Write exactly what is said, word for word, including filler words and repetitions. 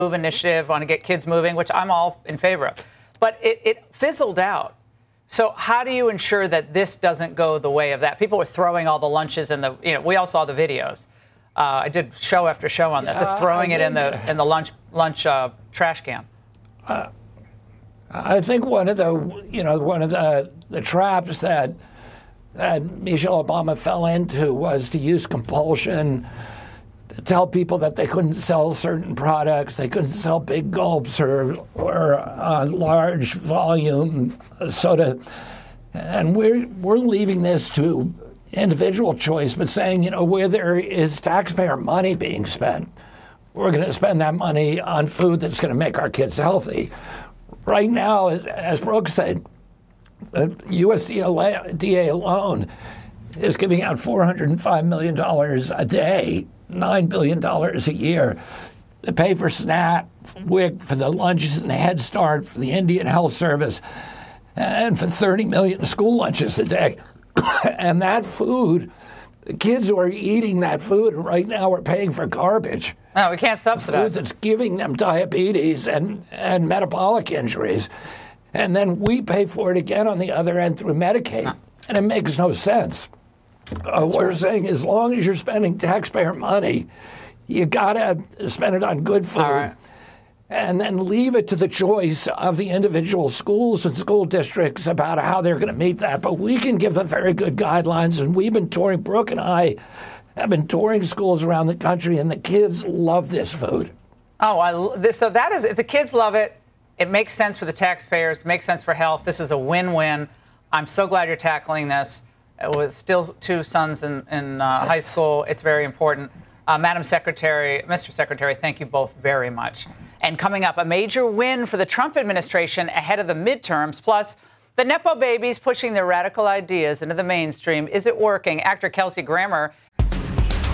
Move initiative, want to get kids moving, which I'm all in favor of. But it, it fizzled out. So how do you ensure that this doesn't go the way of that? People were throwing all the lunches in the, you know, we all saw the videos. Uh, I did show after show on this, uh, throwing it in the in the lunch lunch uh, trash can. Uh, I think one of the, you know, one of the the traps that that Michelle Obama fell into was to use compulsion to tell people that they couldn't sell certain products, they couldn't sell big gulps or or uh, large volume soda, and we're we're leaving this to individual choice, but saying, you know, where there is taxpayer money being spent, we're going to spend that money on food that's going to make our kids healthy. Right now, as Brooks said, the U S D A alone is giving out four hundred five million dollars a day, nine billion dollars a year to pay for SNAP, W I C, for the lunches and the Head Start, for the Indian Health Service, and for thirty million school lunches a day. And that food, the kids who are eating that food right now are paying for garbage. No, we can't subsidize food that's giving them diabetes and, and metabolic injuries. And then we pay for it again on the other end through Medicaid. No. And it makes no sense. Uh, what we're saying, as long as you're spending taxpayer money, you got to spend it on good food. All right. And then leave it to the choice of the individual schools and school districts about how they're going to meet that. But we can give them very good guidelines, and we've been touring, Brooke and I have been touring schools around the country, and the kids love this food. Oh, I, this, so that is, if the kids love it, it makes sense for the taxpayers, makes sense for health. This is a win-win. I'm so glad you're tackling this. With still two sons in, in uh, high school, it's very important. Uh, Madam Secretary, Mister Secretary, thank you both very much. And coming up, a major win for the Trump administration ahead of the midterms. Plus, the Nepo babies pushing their radical ideas into the mainstream. Is it working? Actor Kelsey Grammer